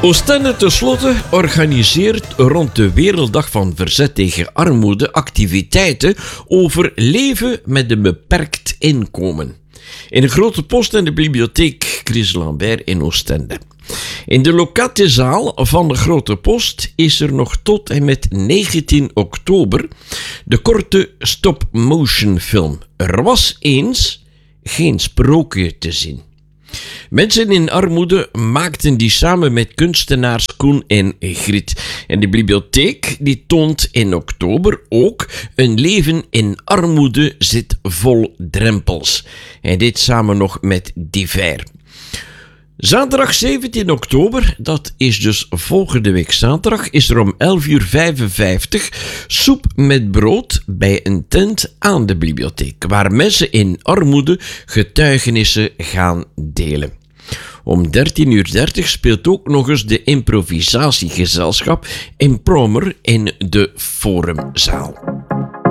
Oostende tenslotte organiseert rond de Werelddag van Verzet tegen Armoede activiteiten over leven met een beperkt inkomen. In de Grote Post en de bibliotheek Chris Lambert in Oostende. In de locatezaal van de Grote Post is er nog tot en met 19 oktober de korte stop-motion film Er was eens geen sprookje te zien. Mensen in armoede maakten die samen met kunstenaars Koen en Griet. En de bibliotheek die toont in oktober ook Een leven in armoede zit vol drempels. En dit samen nog met Diver. Zaterdag 17 oktober, dat is dus volgende week zaterdag, is er om 11:55 soep met brood bij een tent aan de bibliotheek, waar mensen in armoede getuigenissen gaan delen. Om 13:30 speelt ook nog eens de improvisatiegezelschap Impromer in de Forumzaal.